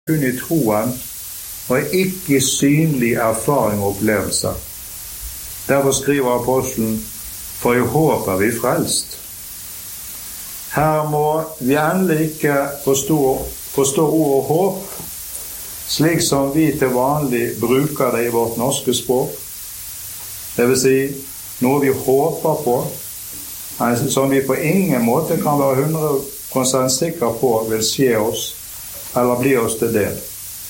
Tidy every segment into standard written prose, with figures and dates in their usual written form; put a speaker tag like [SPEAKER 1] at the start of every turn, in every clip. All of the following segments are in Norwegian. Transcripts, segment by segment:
[SPEAKER 1] kun i troen, og ikke i synlig erfaring og opplevelser. Derfor skriver apostelen, for i håp er vi frelst. Her må vi endelig ikke forstå ordet håp, slik som vi til vanlig bruker det i vårt norske språk. Det vil si, noe vi håper på, som vi på ingen måte kan være 100% sikre på vil skje oss, eller bli oss til del.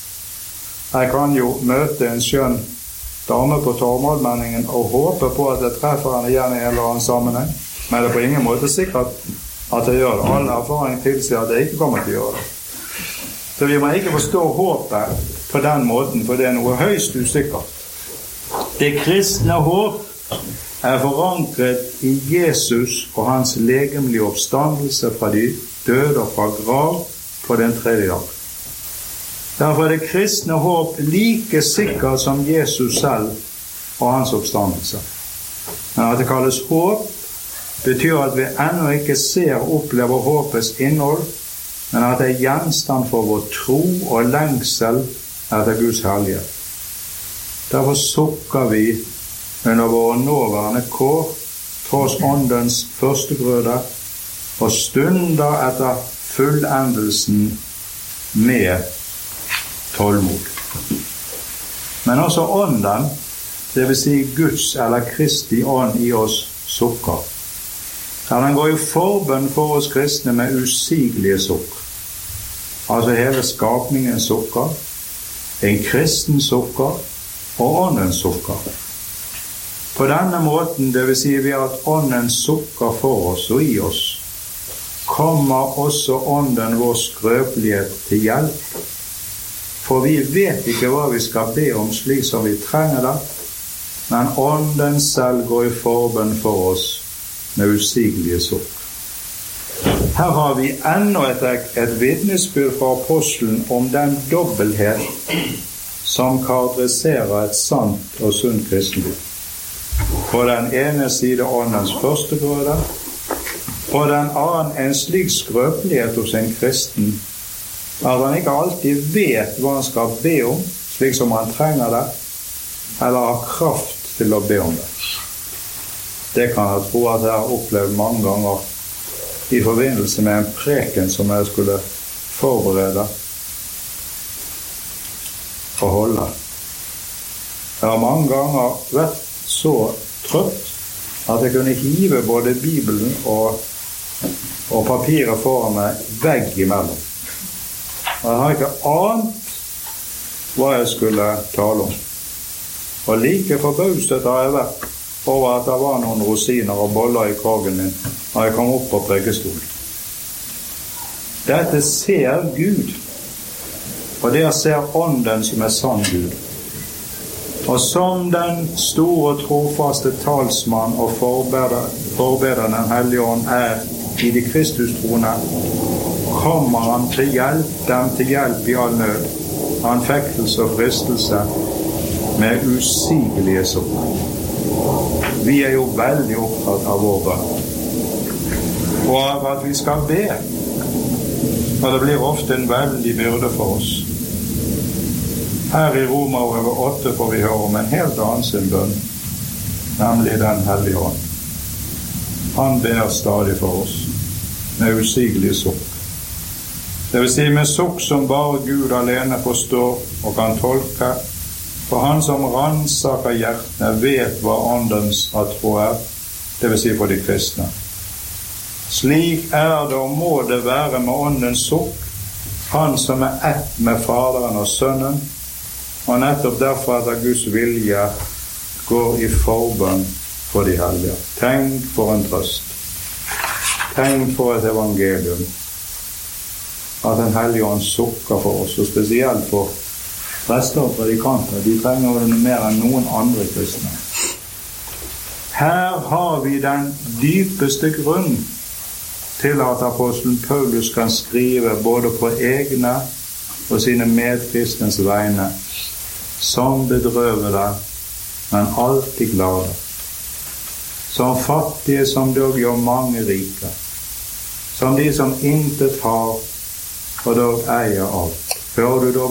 [SPEAKER 1] Jeg kan jo møte en skjønn dame på Torvmollmenningen og håpe på at jeg treffer henne igjen i en eller annen sammenheng, men det er på ingen måte sikkert at jeg gjør det. All erfaring tilsier at jeg ikke kommer til å gjøre det. Så vi må ikke forstå håpet på den måten, for det er noe høyst usikkert. Det kristne håp er forankret i Jesus og hans legemlige oppstandelse fra de døde og fra grav på den tredje dag. Derfor er det kristne håp like sikkert som Jesus selv og hans oppstandelse. Men at det kalles håp, betyr at vi ennå ikke ser og opplever håpets innhold, men at det er gjenstand for vår tro og lengsel etter Guds herlighet. Derfor sukker vi under våre nåværende kår, tross åndens førstegrøde, og stunder etter fullendelsen med tålmod. Men også ånden, det vil si Guds eller Kristi ånd i oss, sukker. Ja, den går i forbønn for oss kristne med usigelige sukk. Altså hele skapningen sukker, en kristen sukker og ånden sukker. På denne måten, det vil si ved at ånden sukker for oss og i oss, kommer også ånden vår skrøpelighet til hjelp. For vi vet ikke hva vi skal be om slik som vi trenger det, men ånden selv går i forbønn for oss med usigelige sukk. Her har vi enda et vitnesbyrd fra apostelen om den dobbelthet som karakteriserer et sant og sunt kristendom. På den ene side åndens førstegrøde, på den annen en slik skrøpelighet hos en kristen at han ikke alltid vet hva han skal be om, slik som han trenger det, eller har kraft til å be om det. Det kan jeg tro at jeg har opplevd mange ganger i forbindelse med en preken som jeg skulle forberede og holde. Jeg har mange ganger vært så trøtt at jeg kunne hive både Bibelen og papiret foran meg vegg imellom. Og jeg har ikke ant hva jeg skulle tale om. Og like forbauset har jeg vært over at det var noen rosiner og boller i kragen min når jeg kom opp på prekestolen. Dette ser Gud, og det ser ånden som er sann Gud. Og som den store trofaste talsmann og forbeder den hellige ånd er i de Kristustroende, kommer han dem til hjelp i all nød, anfektelse og fristelse med usigelige sukk. Vi er jo veldig opptatt av vår bønn, og av at vi skal be, og det blir ofte en veldig byrde for oss. Her i Romerbrevet 8 får vi høre om en helt annen sin bønn, nemlig den hellige ånd. Han ber stadig for oss, med usigelige sukk. Det vil si med sukk som bare Gud alene forstår og kan tolke, for han som ransaker hjertene vet hva åndens attrå er, det vil si for de kristne. Slik er det og må det være med åndens sukk, han som er ett med Faderen og Sønnen, og nettopp derfor etter Guds vilje går i forbønn for de hellige. Tenk for en trøst. Tenk for et evangelium. At den hellige ånd sukker for oss, og spesielt for prester og predikanter. De trenger det mer enn noen andre kristne. Her har vi den dypeste grunn til at apostelen Paulus kan skrive både på egne og sine medkristnes vegne, som bedrøvede, men alltid glade, som fattige som dog gjør mange rike, som de som intet har og dog eier alt. Før du da